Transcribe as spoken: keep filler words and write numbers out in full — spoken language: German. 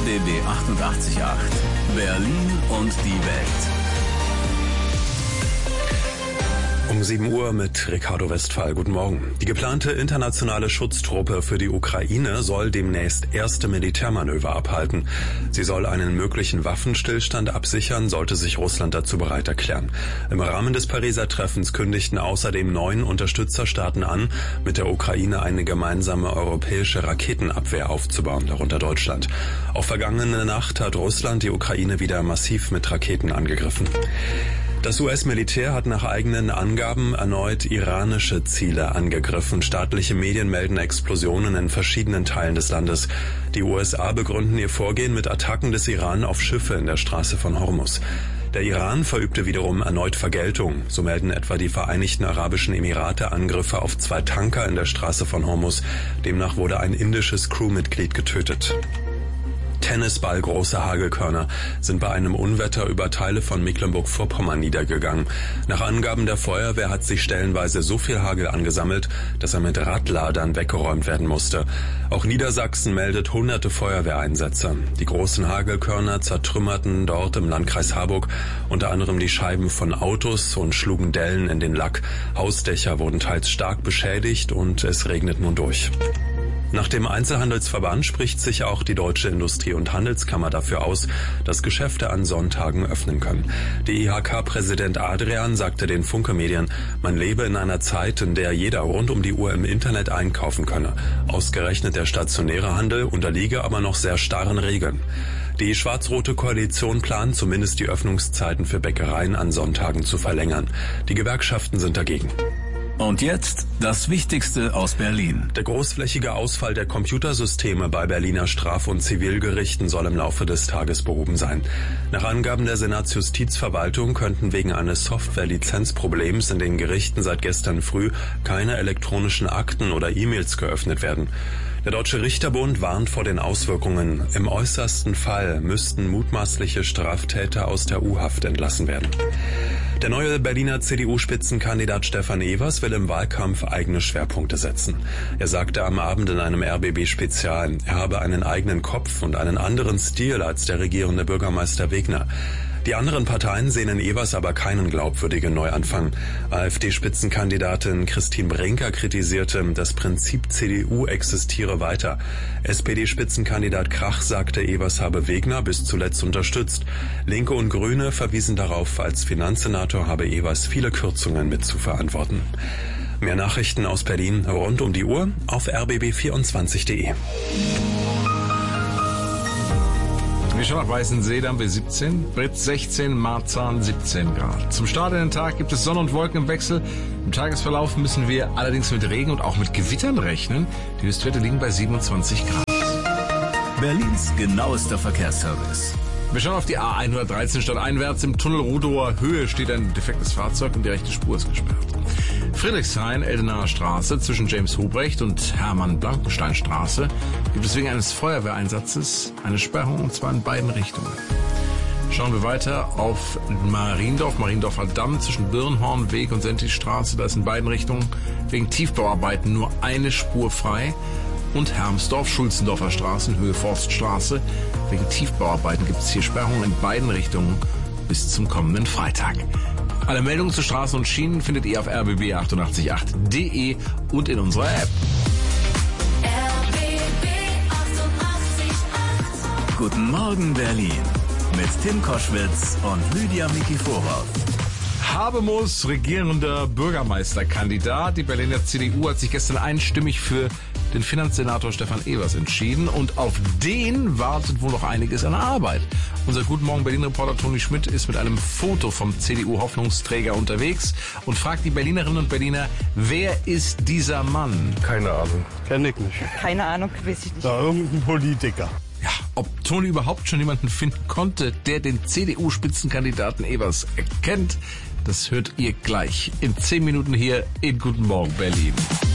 B B achtundachtzig Komma acht. Berlin und die Welt. Um sieben Uhr mit Ricardo Westphal. Guten Morgen. Die geplante internationale Schutztruppe für die Ukraine soll demnächst erste Militärmanöver abhalten. Sie soll einen möglichen Waffenstillstand absichern, sollte sich Russland dazu bereit erklären. Im Rahmen des Pariser Treffens kündigten außerdem neun Unterstützerstaaten an, mit der Ukraine eine gemeinsame europäische Raketenabwehr aufzubauen, darunter Deutschland. Auch vergangene Nacht hat Russland die Ukraine wieder massiv mit Raketen angegriffen. Das U S-Militär hat nach eigenen Angaben erneut iranische Ziele angegriffen. Staatliche Medien melden Explosionen in verschiedenen Teilen des Landes. Die U S A begründen ihr Vorgehen mit Attacken des Iran auf Schiffe in der Straße von Hormuz. Der Iran verübte wiederum erneut Vergeltung. So melden etwa die Vereinigten Arabischen Emirate Angriffe auf zwei Tanker in der Straße von Hormuz. Demnach wurde ein indisches Crewmitglied getötet. Tennisball große Hagelkörner sind bei einem Unwetter über Teile von Mecklenburg-Vorpommern niedergegangen. Nach Angaben der Feuerwehr hat sich stellenweise so viel Hagel angesammelt, dass er mit Radladern weggeräumt werden musste. Auch Niedersachsen meldet hunderte Feuerwehreinsätze. Die großen Hagelkörner zertrümmerten dort im Landkreis Harburg unter anderem die Scheiben von Autos und schlugen Dellen in den Lack. Hausdächer wurden teils stark beschädigt und es regnet nun durch. Nach dem Einzelhandelsverband spricht sich auch die Deutsche Industrie- und Handelskammer dafür aus, dass Geschäfte an Sonntagen öffnen können. Der I H K-Präsident Adrian sagte den Funke-Medien, man lebe in einer Zeit, in der jeder rund um die Uhr im Internet einkaufen könne. Ausgerechnet der stationäre Handel unterliege aber noch sehr starren Regeln. Die schwarz-rote Koalition plant zumindest die Öffnungszeiten für Bäckereien an Sonntagen zu verlängern. Die Gewerkschaften sind dagegen. Und jetzt das Wichtigste aus Berlin. Der großflächige Ausfall der Computersysteme bei Berliner Straf- und Zivilgerichten soll im Laufe des Tages behoben sein. Nach Angaben der Senatsjustizverwaltung könnten wegen eines Software-Lizenzproblems in den Gerichten seit gestern früh keine elektronischen Akten oder E-Mails geöffnet werden. Der Deutsche Richterbund warnt vor den Auswirkungen. Im äußersten Fall müssten mutmaßliche Straftäter aus der U-Haft entlassen werden. Der neue Berliner C D U-Spitzenkandidat Stefan Evers will im Wahlkampf eigene Schwerpunkte setzen. Er sagte am Abend in einem R B B-Spezial, er habe einen eigenen Kopf und einen anderen Stil als der regierende Bürgermeister Wegner. Die anderen Parteien sehen in Evers aber keinen glaubwürdigen Neuanfang. A f D-Spitzenkandidatin Christine Brinker kritisierte, das Prinzip C D U existiere weiter. S P D-Spitzenkandidat Krach sagte, Evers habe Wegner bis zuletzt unterstützt. Linke und Grüne verwiesen darauf, als Finanzsenator habe Evers viele Kürzungen mit zu verantworten. Mehr Nachrichten aus Berlin rund um die Uhr auf r b b vierundzwanzig punkt d e. Wir schauen nach Weißensee, da haben wir siebzehn, Britz sechzehn, Marzahn siebzehn Grad. Zum Start in den Tag gibt es Sonne und Wolken im Wechsel. Im Tagesverlauf müssen wir allerdings mit Regen und auch mit Gewittern rechnen. Die Höchstwerte liegen bei siebenundzwanzig Grad. Berlins genauester Verkehrsservice. Wir schauen auf die A hundertdreizehn stadteinwärts. Im Tunnel Rudower Höhe steht ein defektes Fahrzeug und die rechte Spur ist gesperrt. Friedrichshain, Eldenaer Straße, zwischen James Hubrecht und Hermann-Blankenstein Straße gibt es wegen eines Feuerwehreinsatzes eine Sperrung, und zwar in beiden Richtungen. Schauen wir weiter auf Mariendorf, Mariendorfer Damm, zwischen Birnhornweg und Sentistraße. Da ist in beiden Richtungen wegen Tiefbauarbeiten nur eine Spur frei. Und Hermsdorf, Schulzendorfer Straße, Höhe Forststraße. Wegen Tiefbauarbeiten gibt es hier Sperrungen in beiden Richtungen bis zum kommenden Freitag. Alle Meldungen zu Straßen und Schienen findet ihr auf r b b achtundachtzig Komma acht punkt d e und in unserer App. R B B achtundachtzig Komma acht. Guten Morgen Berlin mit Tim Koschwitz und Lydia Miki Vorhoff. Habemus, regierender Bürgermeisterkandidat. Die Berliner C D U hat sich gestern einstimmig für den Finanzsenator Stefan Evers entschieden und auf den wartet wohl noch einiges an Arbeit. Unser Guten Morgen Berlin-Reporter Toni Schmidt ist mit einem Foto vom C D U-Hoffnungsträger unterwegs und fragt die Berlinerinnen und Berliner, wer ist dieser Mann? Keine Ahnung, kenne ich nicht. Keine Ahnung, weiß ich nicht. Da irgendein Politiker. Ja, ob Toni überhaupt schon jemanden finden konnte, der den C D U-Spitzenkandidaten Evers erkennt, das hört ihr gleich in zehn Minuten hier in Guten Morgen Berlin.